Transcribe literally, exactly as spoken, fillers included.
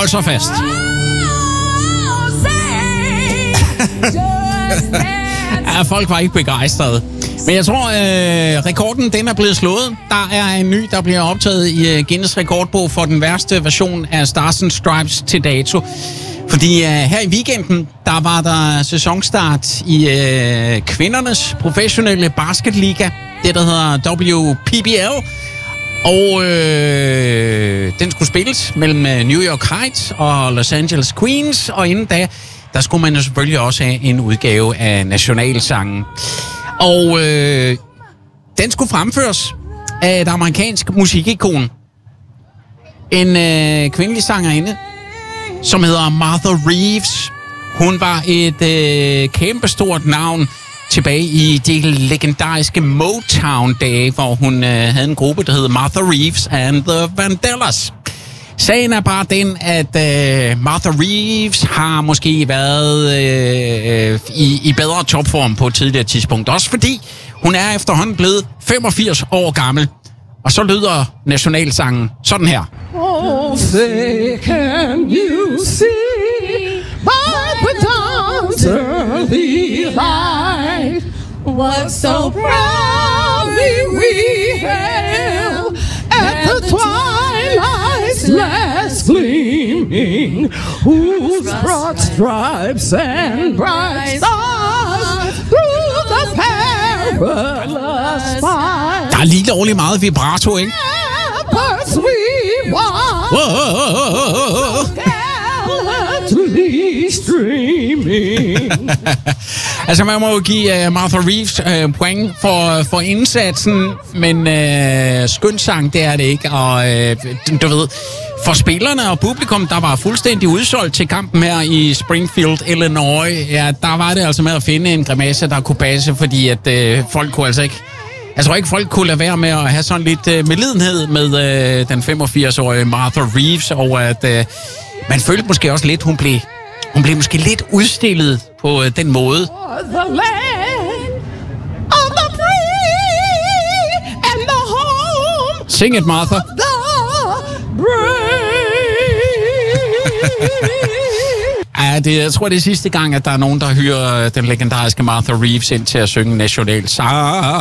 Hold så fast. Ja, folk var ikke begejstrede. Men jeg tror, øh, rekorden den er blevet slået. Der er en ny, der bliver optaget i uh, Guinness rekordbog for den værste version af Stars and Stripes til dato. Fordi uh, her i weekenden, der var der sæsonstart i uh, kvindernes professionelle basketliga. Det, der hedder W P B L. Og øh, den skulle spilles mellem New York Heights og Los Angeles Queens. Og inden da, der skulle man jo selvfølgelig også have en udgave af nationalsangen. Og øh, den skulle fremføres af et amerikansk musikikon. En øh, kvindelig sangerinde, som hedder Martha Reeves. Hun var et øh, kæmpestort navn tilbage i de legendariske Motown-dage, hvor hun øh, havde en gruppe, der hed Martha Reeves and the Vandellas. Sagen er bare den, at øh, Martha Reeves har måske været øh, i, i bedre topform på et tidligere tidspunkt. Også fordi hun er efterhånden blevet femogfirs år gammel. Og så lyder nationalsangen sådan her. Oh, say can you see by the dawn's early light what so proudly we hailed at the twilight's last gleaming, whose broad stripes and bright stars through the perilous fight. Der er lige lovligt meget vibrato, ikke? Altså, man må jo give uh, Martha Reeves uh, point for, for indsatsen, men uh, skønsang, det er det ikke. Og uh, du ved, for spillerne og publikum, der var fuldstændig udsolgt til kampen her i Springfield, Illinois. Ja, der var det altså med at finde en grimasse, der kunne passe, fordi at uh, folk kunne altså ikke... Jeg tror ikke, folk kunne lade være med at have sådan lidt uh, medlidenhed med uh, den femogfirs-årige Martha Reeves, og at uh, man følte måske også lidt, hun blev, hun blev måske lidt udstillet på uh, den måde. The land of the free and the home. Sing it, Martha. The Ja, det, jeg tror, det er sidste gang, at der er nogen, der hyrer den legendariske Martha Reeves ind til at synge nationalsang.